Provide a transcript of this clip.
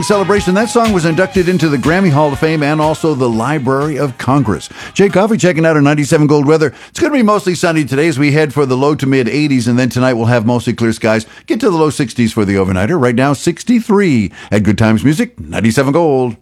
celebration. That song was inducted into the Grammy Hall of Fame and also the Library of Congress. Jay Coffey checking out our 97 Gold weather. It's going to be mostly sunny today as we head for the low to mid 80s, and then tonight we'll have mostly clear skies. Get to the low 60s for the overnighter. Right now, 63 at Good Times Music, 97 Gold.